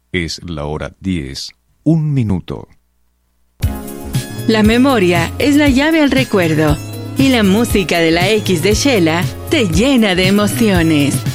Es la hora 10, 1 minuto. La memoria es la llave al recuerdo y la música de la X de Shela te llena de emociones.